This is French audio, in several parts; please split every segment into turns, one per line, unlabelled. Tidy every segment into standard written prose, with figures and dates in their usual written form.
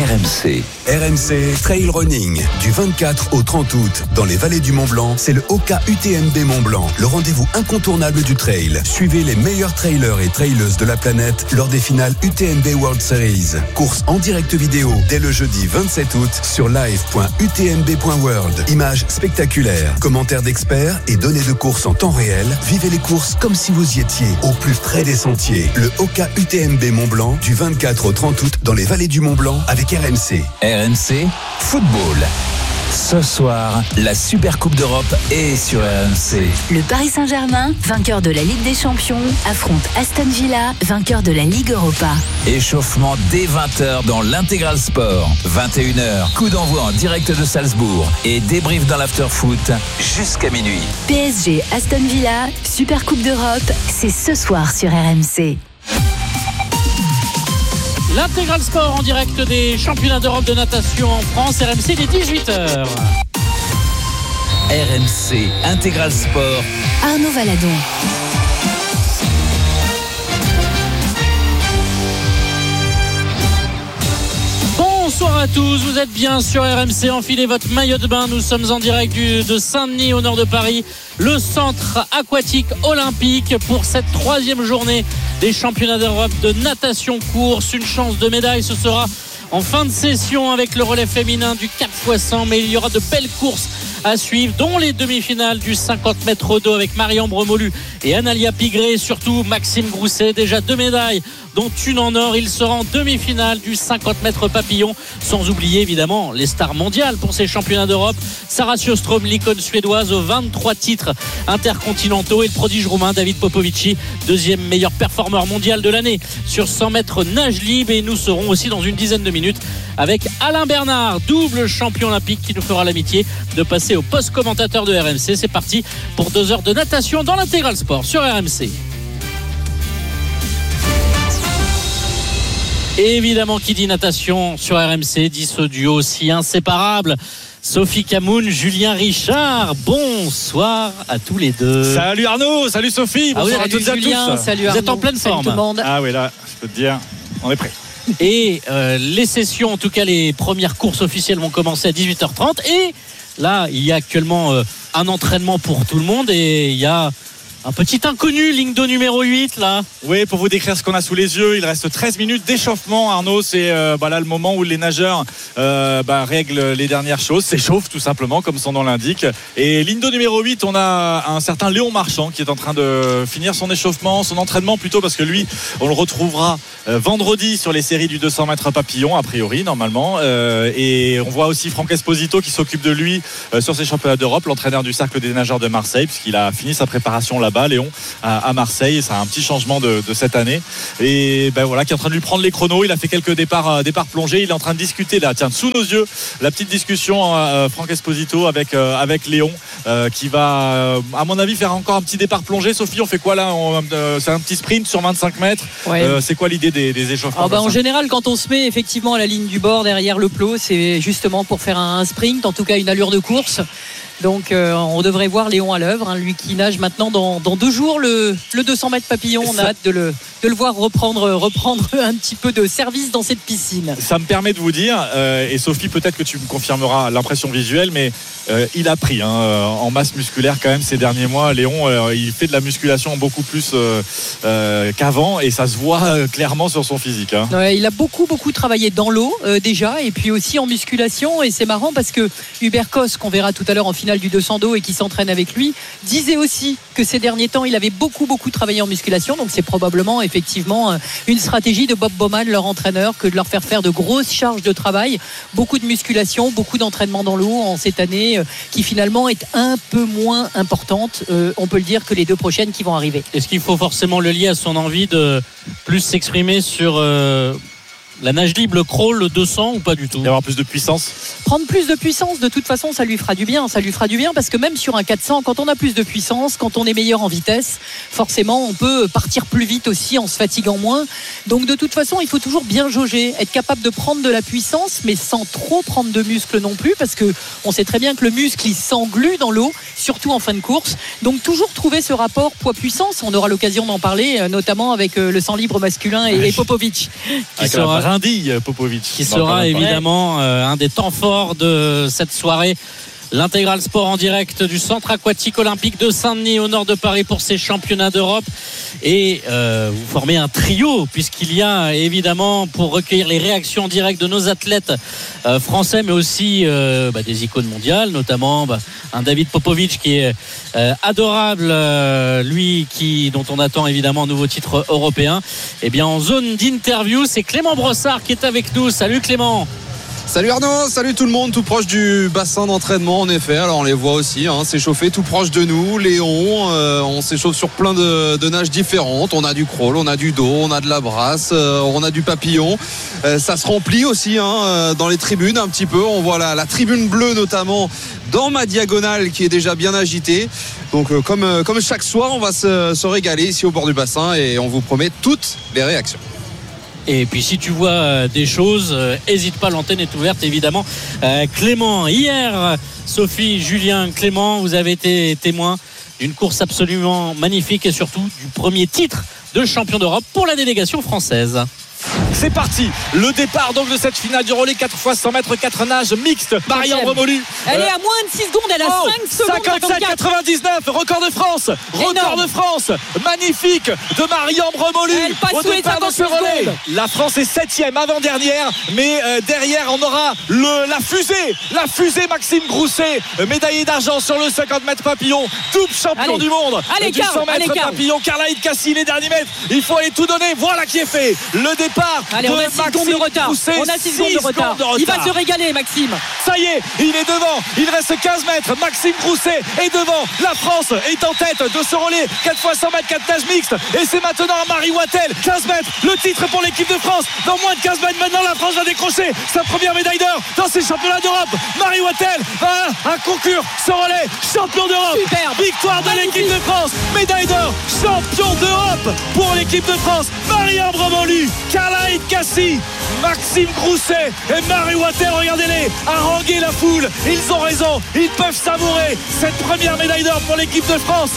RMC.
RMC Trail Running. Du 24 au 30 août, dans les vallées du Mont-Blanc, c'est le Oka UTMB Mont-Blanc, le rendez-vous incontournable du trail. Suivez les meilleurs trailers et traileuses de la planète lors des finales UTMB World Series. Course en direct vidéo dès le jeudi 27 août sur live.utmb.world. Images spectaculaires, commentaires d'experts et données de course en temps réel. Vivez les courses comme si vous y étiez, au plus près des sentiers. Le Oka UTMB Mont-Blanc, du 24 au 30 août, dans les vallées du Mont-Blanc, avec RMC.
RMC Football. Ce soir, la Super Coupe d'Europe est sur RMC.
Le Paris Saint-Germain, vainqueur de la Ligue des Champions, affronte Aston Villa, vainqueur de la Ligue Europa.
Échauffement dès 20h dans l'Intégral Sport. 21h, coup d'envoi en direct de Salzbourg et débrief dans l'after-foot jusqu'à minuit.
PSG Aston Villa, Super Coupe d'Europe, c'est ce soir sur RMC.
L'Intégral Sport en direct des championnats d'Europe de natation en France, RMC, il est 18h.
RMC Intégral Sport.
Arnaud Valadon.
Bonsoir à tous, vous êtes bien sur RMC, enfilez votre maillot de bain, nous sommes en direct de Saint-Denis au nord de Paris, le centre aquatique olympique pour cette 3e journée des championnats d'Europe de natation course. Une chance de médaille, ce sera en fin de session avec le relais féminin du 4x100, mais il y aura de belles courses à suivre, dont les demi-finales du 50 mètres d'eau avec Marie-Ambre Bremolu et Analia Pigré, surtout Maxime Grousset, déjà 2 médailles dont une en or. Il sera en demi-finale du 50 mètres papillon, sans oublier évidemment les stars mondiales pour ces championnats d'Europe, Sarah Sjöström, l'icône suédoise aux 23 titres intercontinentaux, et le prodige roumain David Popovici, 2e meilleur performeur mondial de l'année sur 100 mètres nage libre. Et nous serons aussi dans une dizaine de minutes avec Alain Bernard, double champion olympique, qui nous fera l'amitié de passer au poste commentateur de RMC. C'est parti pour 2 heures de natation dans l'Intégral Sport sur RMC. Et évidemment, qui dit natation sur RMC dit ce duo aussi inséparable. Sophie Camoun, Julien Richard, bonsoir à tous les deux.
Salut Arnaud, salut Sophie, bonsoir à toutes et à tous.
Salut Arnaud,
vous êtes en pleine forme.
tout le monde.
Ah oui, là, je peux te dire, on est prêt.
Et les sessions, en tout cas les premières courses officielles, vont commencer à 18h30. Et là, il y a actuellement un entraînement pour tout le monde, et il y a un petit inconnu, ligne d'eau numéro 8 là.
Oui, pour vous décrire ce qu'on a sous les yeux, il reste 13 minutes d'échauffement. Arnaud, c'est là le moment où les nageurs règlent les dernières choses, s'échauffent tout simplement comme son nom l'indique. Et ligne d'eau numéro 8, on a un certain Léon Marchand qui est en train de finir son échauffement, son entraînement plutôt, parce que lui, on le retrouvera vendredi sur les séries du 200 mètres papillon, a priori normalement. Et on voit aussi Franck Esposito qui s'occupe de lui sur ces championnats d'Europe, l'entraîneur du cercle des nageurs de Marseille, puisqu'il a fini sa préparation là-bas, Léon, à Marseille. C'est un petit changement de cette année, et voilà, qui est en train de lui prendre les chronos. Il a fait quelques départs plongés, il est en train de discuter là, tiens, sous nos yeux, la petite discussion Franck Esposito avec Léon, qui va à mon avis faire encore un petit départ plongé. Sophie, on fait quoi là? C'est un petit sprint sur 25 mètres. Ouais. C'est quoi l'idée des échauffements?
En général, quand on se met effectivement à la ligne du bord derrière le plot, c'est justement pour faire un sprint, en tout cas une allure de course. Donc on devrait voir Léon à l'œuvre, lui qui nage maintenant dans 2 jours le 200 mètres papillon. On a hâte de le voir reprendre un petit peu de service dans cette piscine.
Ça me permet de vous dire, et Sophie, peut-être que tu me confirmeras l'impression visuelle, mais il a pris en masse musculaire quand même ces derniers mois. Léon, il fait de la musculation beaucoup plus qu'avant, et ça se voit clairement sur son physique.
Ouais, il a beaucoup travaillé dans l'eau déjà, et puis aussi en musculation. Et c'est marrant parce que Hubert Kos, qu'on verra tout à l'heure en finale du 200 d'eau et qui s'entraîne avec lui, disait aussi que ces derniers temps il avait beaucoup travaillé en musculation. Donc c'est probablement effectivement une stratégie de Bob Bowman, leur entraîneur, que de leur faire de grosses charges de travail, beaucoup de musculation, beaucoup d'entraînement dans l'eau en cette année qui finalement est un peu moins importante, on peut le dire, que les 2 prochaines qui vont arriver.
Est-ce qu'il faut forcément le lier à son envie de plus s'exprimer sur la nage libre, le crawl, le 200, ou pas du tout?
D'avoir plus de puissance.
Prendre plus de puissance, de toute façon, ça lui fera du bien. Ça lui fera du bien parce que même sur un 400, quand on a plus de puissance, quand on est meilleur en vitesse, forcément, on peut partir plus vite aussi en se fatiguant moins. Donc, de toute façon, il faut toujours bien jauger, être capable de prendre de la puissance, mais sans trop prendre de muscle non plus, parce que on sait très bien que le muscle, il s'englue dans l'eau, surtout en fin de course. Donc, toujours trouver ce rapport poids-puissance. On aura l'occasion d'en parler, notamment avec le 100 libre masculin et Popovic, qui sera
brindille Popovic.
Qui sera évidemment un des temps forts de cette soirée. L'intégral sport en direct du centre aquatique olympique de Saint-Denis au nord de Paris pour ces championnats d'Europe. Et vous formez un trio puisqu'il y a évidemment pour recueillir les réactions en direct de nos athlètes français mais aussi des icônes mondiales, notamment un David Popovic qui est adorable, lui dont on attend évidemment un nouveau titre européen. Et bien en zone d'interview, c'est Clément Brossard qui est avec nous. Salut Clément.
Salut Arnaud, salut tout le monde, tout proche du bassin d'entraînement en effet. Alors on les voit aussi s'échauffer tout proche de nous. Léon, on s'échauffe sur plein de nages différentes. On a du crawl, on a du dos, on a de la brasse, on a du papillon. Ça se remplit aussi dans les tribunes un petit peu. On voit la tribune bleue notamment dans ma diagonale qui est déjà bien agitée. Donc comme chaque soir on va se régaler ici au bord du bassin et on vous promet toutes les réactions.
Et puis si tu vois des choses, n'hésite pas, l'antenne est ouverte évidemment. Clément, hier, Sophie, Julien, Clément, vous avez été témoins d'une course absolument magnifique et surtout du premier titre de champion d'Europe pour la délégation française.
C'est parti, le départ donc de cette finale du relais 4 x 100 mètres 4 nages mixte. Marie-Ambre Molu.
Elle est à moins de 6 secondes, elle a 5 secondes.
57,99, record de France. Record de France, magnifique de Marie-Ambre Molu.
Elle passe
au
sous les
départ de ce
58
relais.
secondes.
La France est 7e avant-dernière, mais derrière on aura la fusée Maxime Grousset, médaillé d'argent sur le 50 mètres papillon, double champion du monde du 100 mètres papillon. Carla Cassie, les derniers mètres, il faut aller tout donner, voilà qui est fait. Le départ.
Allez, on a 6 secondes de retard. On a 6 secondes de retard. Il va se régaler, Maxime.
Ça y est, il est devant. Il reste 15 mètres. Maxime Grousset est devant. La France est en tête de ce relais 4 x 100 mètres 4 nages mixte. Et c'est maintenant Marie Wattel. 15 mètres. Le titre pour l'équipe de France. Dans moins de 15 mètres maintenant, la France va décrocher sa première médaille d'or dans ces championnats d'Europe. Marie Wattel va conclure ce relais. Champion d'Europe.
Superbe.
Victoire de l'équipe de France. Médaille d'or. Champion d'Europe pour l'équipe de France. Marie-Ambre Molu, Carla Cassie, Maxime Grousset et Marie Wattel, regardez-les, haranguer la foule. Ils ont raison, ils peuvent savourer cette première médaille d'or pour l'équipe de France.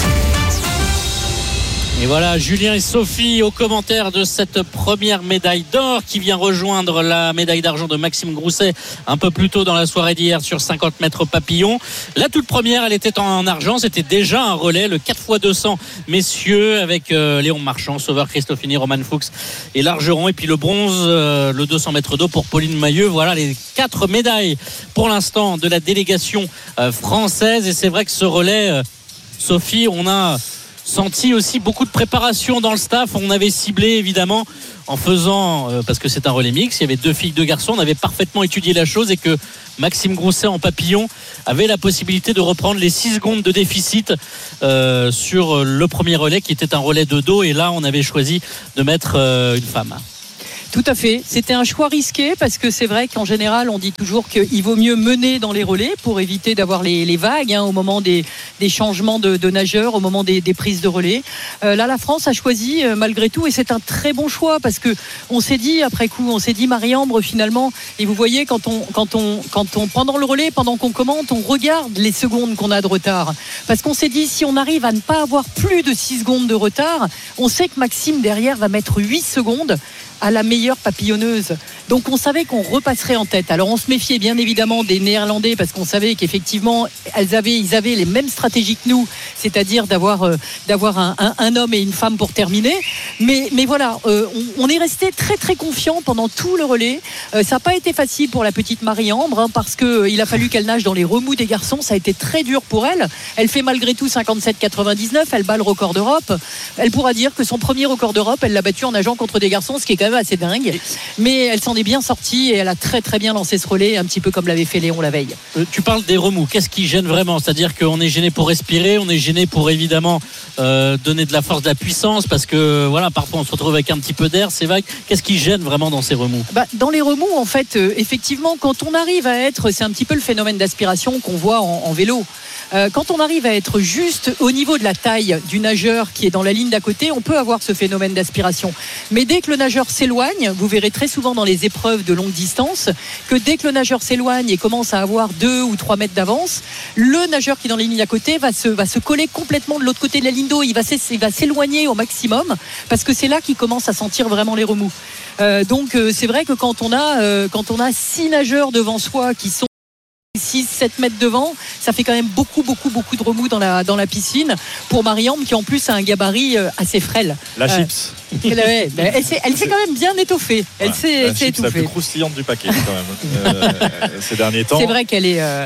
Et voilà, Julien et Sophie aux commentaires de cette première médaille d'or qui vient rejoindre la médaille d'argent de Maxime Grousset un peu plus tôt dans la soirée d'hier sur 50 mètres papillon. La toute première, elle était en argent, c'était déjà un relais, le 4x200 messieurs avec Léon Marchand, Sauveur Christophini, Roman Fuchs et Largeron. Et puis le bronze, le 200 mètres d'eau pour Pauline Mailleux. Voilà les 4 médailles pour l'instant de la délégation française. Et c'est vrai que ce relais, Sophie, on a senti aussi beaucoup de préparation dans le staff. On avait ciblé évidemment en faisant, parce que c'est un relais mix, il y avait 2 filles, 2 garçons, on avait parfaitement étudié la chose et que Maxime Grousset en papillon avait la possibilité de reprendre les 6 secondes de déficit sur le premier relais qui était un relais de dos, et là on avait choisi de mettre une femme.
Tout à fait. C'était un choix risqué parce que c'est vrai qu'en général, on dit toujours qu'il vaut mieux mener dans les relais pour éviter d'avoir les vagues au moment des changements de nageurs, au moment des prises de relais. Là, la France a choisi malgré tout, et c'est un très bon choix parce que on s'est dit après coup, Marie-Ambre finalement, et vous voyez quand on pendant le relais, pendant qu'on commente, on regarde les secondes qu'on a de retard parce qu'on s'est dit si on arrive à ne pas avoir plus de 6 secondes de retard, on sait que Maxime derrière va mettre 8 secondes à la meilleure papillonneuse. Donc on savait qu'on repasserait en tête. Alors on se méfiait bien évidemment des Néerlandais parce qu'on savait qu'effectivement ils avaient les mêmes stratégies que nous, c'est-à-dire d'avoir un homme et une femme pour terminer. Mais voilà, on est resté très très confiant pendant tout le relais. Ça n'a pas été facile pour la petite Marie-Ambre parce qu'il a fallu qu'elle nage dans les remous des garçons. Ça a été très dur pour elle. Elle fait malgré tout 57,99. Elle bat le record d'Europe. Elle pourra dire que son premier record d'Europe, elle l'a battu en nageant contre des garçons, ce qui est quand même assez dingue. Mais elle s'en est bien sortie et elle a très très bien lancé ce relais, un petit peu comme l'avait fait Léon la veille.
Tu parles des remous. Qu'est-ce qui gêne vraiment? C'est-à-dire qu'on est gêné pour respirer, on est gêné pour évidemment donner de la force, de la puissance, parce que voilà, parfois on se retrouve avec un petit peu d'air, c'est vague. Qu'est-ce qui gêne vraiment dans ces remous?
Dans les remous, en fait, effectivement, quand on arrive à être, c'est un petit peu le phénomène d'aspiration qu'on voit en vélo. Quand on arrive à être juste au niveau de la taille du nageur qui est dans la ligne d'à côté, on peut avoir ce phénomène d'aspiration. Mais dès que le nageur s'éloigne, vous verrez très souvent dans les épreuves de longue distance que dès que le nageur s'éloigne et commence à avoir 2 ou 3 mètres d'avance, le nageur qui est dans la ligne d'à côté va se coller complètement de l'autre côté de la ligne d'eau. Il va s'éloigner au maximum parce que c'est là qu'il commence à sentir vraiment les remous. Donc c'est vrai que quand on a 6 nageurs devant soi qui sont 6-7 mètres devant, ça fait quand même beaucoup de remous dans la piscine pour Marie-Ambre qui en plus a un gabarit assez frêle.
La chips.
Elle s'est quand même bien étoffée. Elle s'est étouffée.
C'est la plus croustillante du paquet quand même ces derniers temps.
C'est vrai qu'elle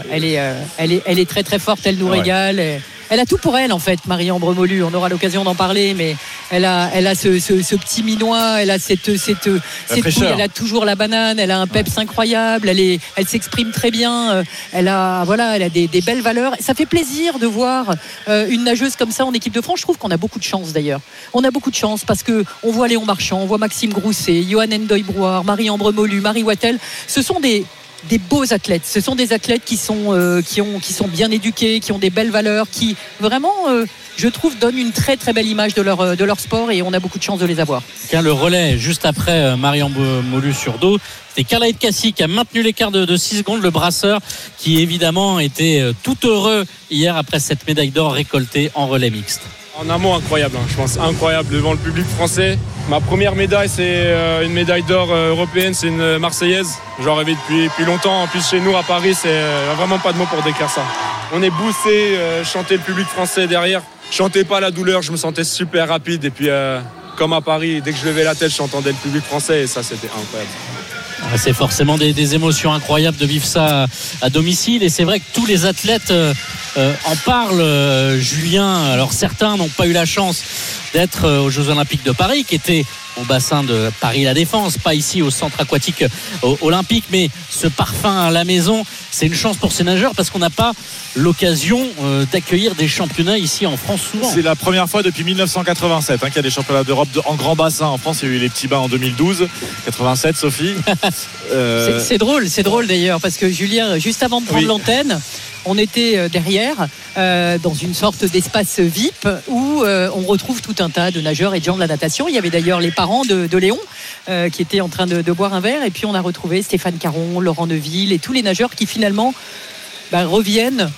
est très très forte. Elle nous régale. Elle a tout pour elle en fait, Marie-Ambre Molu. On aura l'occasion d'en parler, mais elle a ce petit minois, elle a cette boule, elle a toujours la banane, elle a un peps incroyable, elle s'exprime très bien, elle a des belles valeurs. Ça fait plaisir de voir une nageuse comme ça en équipe de France. Je trouve qu'on a beaucoup de chance d'ailleurs. On a beaucoup de chance parce que on voit Léon Marchand, on voit Maxime Grousset, Johan Ndoye-Brouard, Marie-Ambre Molu, Marie Wattel. Ce sont des beaux athlètes. Ce sont des athlètes qui sont bien éduqués, qui ont des belles valeurs, qui vraiment, je trouve, donnent une très très belle image de leur sport et on a beaucoup de chance de les avoir.
Le relais juste après Marie-Ambre Molu sur dos, c'était Carla Cassie qui a maintenu l'écart de 6 secondes, le brasseur qui évidemment était tout heureux hier après cette médaille d'or récoltée en relais mixte.
En amont, incroyable, je pense, incroyable devant le public français. Ma première médaille, c'est une médaille d'or européenne, c'est une Marseillaise. J'en rêvais depuis longtemps. En plus, chez nous, à Paris, c'est vraiment pas de mots pour décrire ça. On est boosté, chanter le public français derrière. Je chantais pas la douleur, je me sentais super rapide. Et puis, comme à Paris, dès que je levais la tête, j'entendais le public français et ça, c'était incroyable.
C'est forcément des émotions incroyables de vivre ça à domicile et c'est vrai que tous les athlètes en parlent, Julien. Alors certains n'ont pas eu la chance d'être aux Jeux Olympiques de Paris qui étaient au bassin de Paris-La Défense, pas ici au centre aquatique olympique, mais ce parfum à la maison, c'est une chance pour ces nageurs parce qu'on n'a pas l'occasion d'accueillir des championnats ici en France souvent.
C'est la première fois depuis 1987 qu'il y a des championnats d'Europe en grand bassin en France. Il y a eu les petits bains en 2012, 87, Sophie.
C'est drôle d'ailleurs parce que Julien, juste avant de prendre l'antenne, on était derrière dans une sorte d'espace VIP où on retrouve tout un tas de nageurs et de gens de la natation. Il y avait d'ailleurs les parents de Léon qui étaient en train de boire un verre et puis on a retrouvé Stéphane Caron, Laurent Neuville et tous les nageurs qui finalement reviennent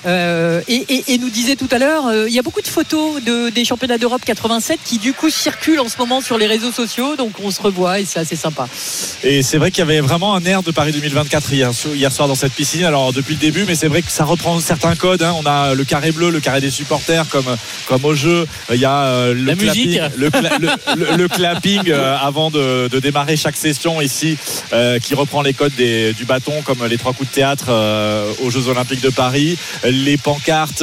et nous disaient tout à l'heure il y a beaucoup de photos des championnats d'Europe 87 qui du coup circulent en ce moment sur les réseaux sociaux, donc on se revoit et c'est assez sympa. Et
c'est vrai qu'il y avait vraiment un air de Paris 2024 hier soir dans cette piscine, alors depuis le début, mais c'est vrai que ça reprend certains codes, on a le carré bleu, le carré des supporters comme au jeu, il y a le clapping, le clapping avant de démarrer chaque session ici qui reprend les codes du bâton comme les 3 coups de théâtre aux Jeux Olympiques de Paris, les pancartes,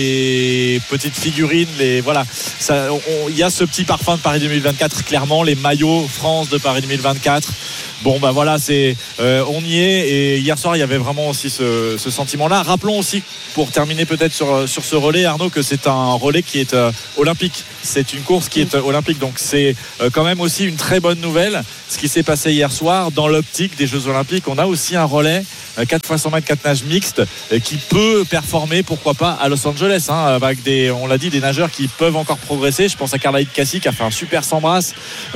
les petites figurines, il y a ce petit parfum de Paris 2024 clairement, les maillots France de Paris 2024. Bon on y est et hier soir il y avait vraiment aussi ce sentiment-là. Rappelons aussi pour terminer peut-être sur ce relais, Arnaud, que c'est un relais qui est olympique. C'est une course qui est olympique, donc c'est quand même aussi une très bonne nouvelle ce qui s'est passé hier soir dans l'optique des Jeux Olympiques. On a aussi un relais 4 x 100 mètres 4 nages mixtes qui peut performer, pourquoi pas, à Los Angeles avec on l'a dit, des nageurs qui peuvent encore progresser. Je pense à Carla Cassie qui a fait un super 100 brasses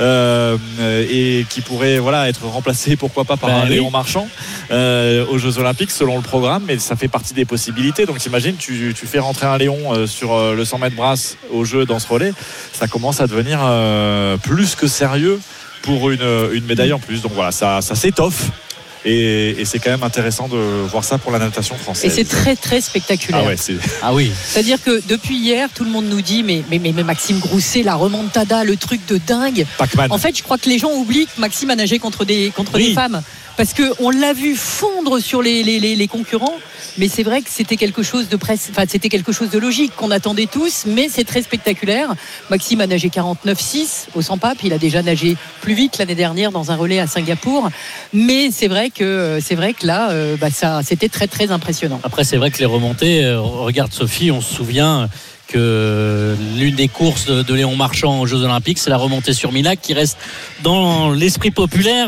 et qui pourrait être remplacé, pourquoi pas, par un Léon Marchand aux Jeux Olympiques selon le programme, mais ça fait partie des possibilités. Donc t'imagines, tu fais rentrer un Léon sur le 100 mètres brasse au jeu dans ce relais, ça commence à devenir plus que sérieux pour une médaille en plus. Donc voilà, ça s'étoffe. Et c'est quand même intéressant de voir ça pour la natation française.
Et c'est très très spectaculaire.
Ah oui.
C'est-à-dire que depuis hier, tout le monde nous dit mais Maxime Grousset, la remontada, le truc de dingue.
Pac-Man.
En fait, je crois que les gens oublient que Maxime a nagé contre des femmes. Parce qu'on l'a vu fondre sur les concurrents, mais c'est vrai que c'était quelque chose c'était quelque chose de logique qu'on attendait tous, mais c'est très spectaculaire. Maxime a nagé 49,6 au 100 pape, il a déjà nagé plus vite l'année dernière dans un relais à Singapour, mais c'est vrai que là, ça, c'était très très impressionnant.
Après, c'est vrai que les remontées, regarde Sophie, on se souvient que l'une des courses de Léon Marchand aux Jeux Olympiques, c'est la remontée sur Milac qui reste dans l'esprit populaire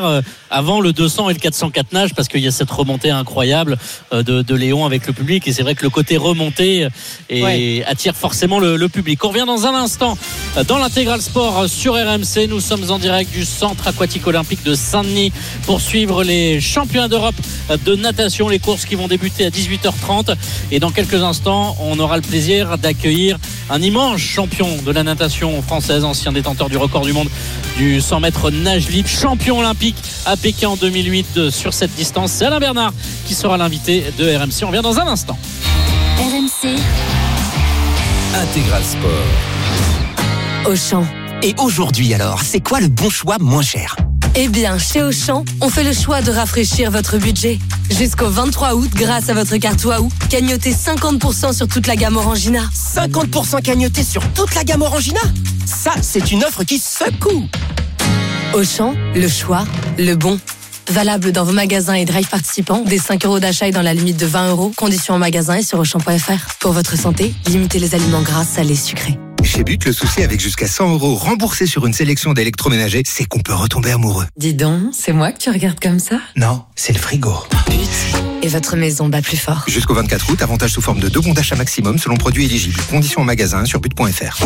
avant le 200 et le 404 nage, parce qu'il y a cette remontée incroyable de Léon avec le public, et c'est vrai que le côté remontée attire forcément le public. On revient dans un instant dans l'intégral sport sur RMC. Nous sommes en direct du centre aquatique olympique de Saint-Denis pour suivre les championnats d'Europe de natation, les courses qui vont débuter à 18h30, et dans quelques instants on aura le plaisir d'accueillir un immense champion de la natation française, ancien détenteur du record du monde du 100 mètres nage libre, champion olympique à Pékin en 2008 sur cette distance. C'est Alain Bernard qui sera l'invité de RMC. On revient dans un instant.
RMC
Intégral Sport.
Auchan. Et aujourd'hui alors, c'est quoi le bon choix moins cher ?
Eh bien, chez Auchan, on fait le choix de rafraîchir votre budget. Jusqu'au 23 août, grâce à votre carte Waouh, cagnotez 50% sur toute la gamme Orangina.
50% cagnoté sur toute la gamme Orangina ? Ça, c'est une offre qui secoue.
Auchan, le choix, le bon. Valable dans vos magasins et drive participants, dès 5 € d'achat et dans la limite de 20 €. Conditions en magasin et sur Auchan.fr. Pour votre santé, limitez les aliments gras, salés, sucrés.
Chez But, le souci avec jusqu'à 100 € remboursés sur une sélection d'électroménagers, c'est qu'on peut retomber amoureux.
Dis donc, c'est moi que tu regardes comme ça ?
Non, c'est le frigo.
But. Et votre maison bat plus fort.
Jusqu'au 24 août, avantage sous forme de 2 bons d'achat maximum selon produit éligible. Conditions en magasin sur but.fr.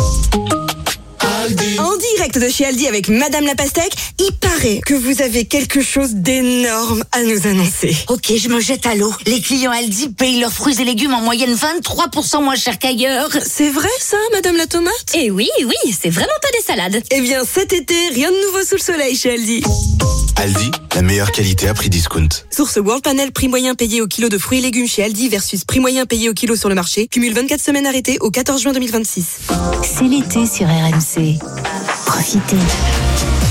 En direct de chez Aldi avec Madame la Pastèque, il paraît que vous avez quelque chose d'énorme à nous annoncer.
Ok, je me jette à l'eau. Les clients Aldi payent leurs fruits et légumes en moyenne 23% moins cher qu'ailleurs.
C'est vrai ça, Madame la Tomate ?
Eh oui, c'est vraiment pas des salades.
Eh bien, cet été, rien de nouveau sous le soleil chez Aldi.
Aldi, la meilleure qualité à prix discount.
Source World Panel, prix moyen payé au kilo de fruits et légumes chez Aldi versus prix moyen payé au kilo sur le marché. Cumule 24 semaines arrêtées au 14 juin 2026.
C'est l'été sur RMC. Profitez.